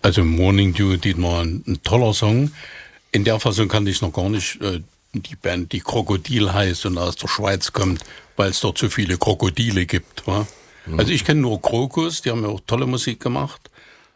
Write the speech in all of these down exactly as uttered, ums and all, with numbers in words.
Also Morning Dew, Dietmar, ein, ein toller Song. In der Fassung kannte ich noch gar nicht. Äh, die Band, die Krokodil heißt und aus der Schweiz kommt, weil es dort so viele Krokodile gibt. Wa? Mhm. Also ich kenne nur Krokus, die haben ja auch tolle Musik gemacht,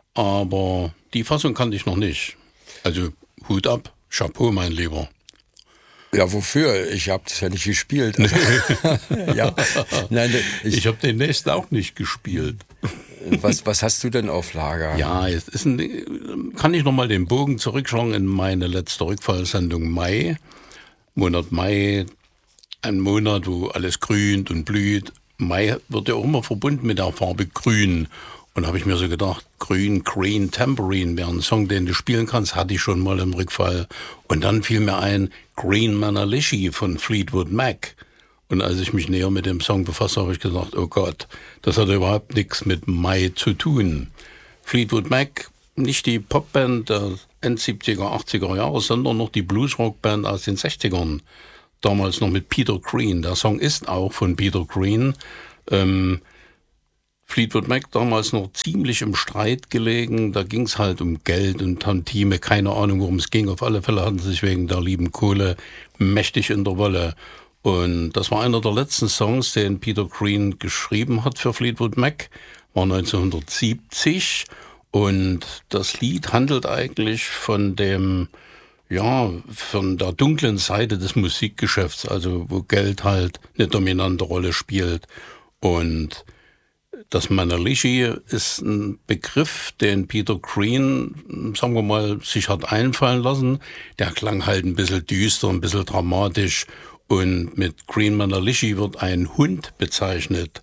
aber die Fassung kannte ich noch nicht. Also Hut ab, Chapeau, mein Lieber. Ja, wofür? Ich habe das ja nicht gespielt. Also, ja. Nein, ich ich habe den nächsten auch nicht gespielt. Was, was hast du denn auf Lager? Ja, es ist ein, kann ich nochmal den Bogen zurückschauen in meine letzte Rückfallsendung Mai. Monat Mai, ein Monat, wo alles grünt und blüht. Mai wird ja auch immer verbunden mit der Farbe Grün. Und da habe ich mir so gedacht, Grün, Green, Tambourine wäre ein Song, den du spielen kannst, hatte ich schon mal im Rückfall. Und dann fiel mir ein Green Manalishi von Fleetwood Mac. Und als ich mich näher mit dem Song befasste, habe ich gesagt, oh Gott, das hat überhaupt nichts mit Mai zu tun. Fleetwood Mac, nicht die Popband der End siebziger, achtziger Jahre, sondern noch die Bluesrockband aus den sechzigern. Damals noch mit Peter Green. Der Song ist auch von Peter Green. Ähm, Fleetwood Mac damals noch ziemlich im Streit gelegen. Da ging es halt um Geld und Tantime. Keine Ahnung, worum es ging. Auf alle Fälle hatten sie sich wegen der lieben Kohle mächtig in der Wolle. Und das war einer der letzten Songs, den Peter Green geschrieben hat für Fleetwood Mac. War neunzehnhundertsiebzig. Und das Lied handelt eigentlich von dem, ja, von der dunklen Seite des Musikgeschäfts, also wo Geld halt eine dominante Rolle spielt. Und das Manalishi ist ein Begriff, den Peter Green, sagen wir mal, sich hat einfallen lassen. Der klang halt ein bisschen düster, ein bisschen dramatisch. Und mit Green Manalishi wird ein Hund bezeichnet.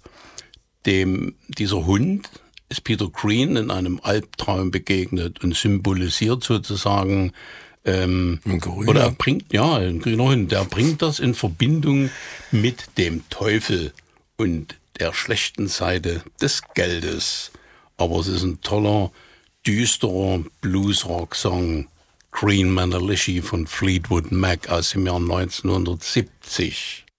Dem, dieser Hund ist Peter Green in einem Albtraum begegnet und symbolisiert sozusagen, ähm, oder er bringt, ja, ein grüner Hund, der bringt das in Verbindung mit dem Teufel und der schlechten Seite des Geldes. Aber es ist ein toller, düsterer Bluesrock-Song, Green Manalishi von Fleetwood Mac aus dem Jahr neunzehnhundertsiebzig.